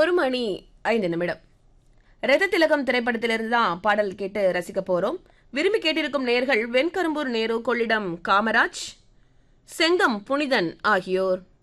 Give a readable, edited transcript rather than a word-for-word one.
1:05 ரத்த திலகம் திரைப்படத்திலிருந்து தான் பாடல் கேட்டு ரசிக்க போறோம். விரும்பி கேட்டிருக்கும் நேர்கள் வெண்கரும்பூர் நேரு, கொள்ளிடம் காமராஜ், செங்கம் புனிதன் ஆகியோர்.